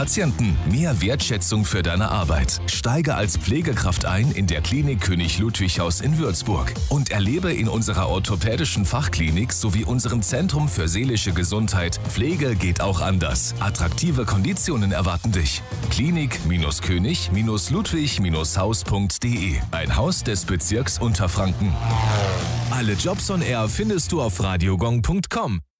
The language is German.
Patienten. Mehr Wertschätzung für deine Arbeit. Steige als Pflegekraft ein in der Klinik König Ludwig Haus in Würzburg und erlebe in unserer orthopädischen Fachklinik sowie unserem Zentrum für seelische Gesundheit Pflege geht auch anders. Attraktive Konditionen erwarten dich. Klinik-König-Ludwig-Haus.de. Ein Haus des Bezirks Unterfranken. Alle Jobs on Air findest du auf radiogong.com.